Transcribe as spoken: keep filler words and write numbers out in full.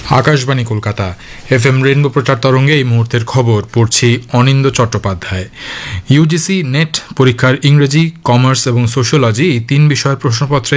Akashvani Kolkata F M rainbow প্রচার তরঙ্গে এই মুহূর্তের খবর পড়ছি অনিন্দ চট্টোপাধ্যায়। ইউজিসি নেট পরীক্ষার ইংরেজি, কমার্স এবং সোশ্যোলজি এই তিন বিষয়ের প্রশ্নপত্রে